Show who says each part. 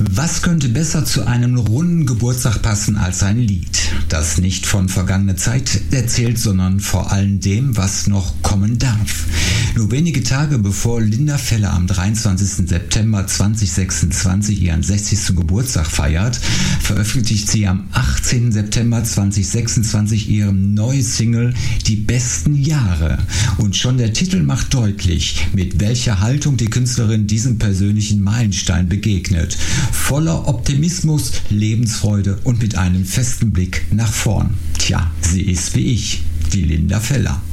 Speaker 1: Was könnte besser zu einem runden Geburtstag passen als ein Lied, das nicht von vergangener Zeit erzählt, sondern vor allem dem, was noch kommen darf. Nur wenige Tage bevor Linda Feller am 23. September 2026 ihren 60. Geburtstag feiert, veröffentlicht sie am 18. September 2026 ihre neue Single Die besten Jahre. Und schon der Titel macht deutlich, mit welcher Haltung die Künstlerin diesem persönlichen Meilenstein begegnet. Voller Optimismus, Lebensfreude und mit einem festen Blick nach vorn. Tja, sie ist wie ich, die Linda Feller.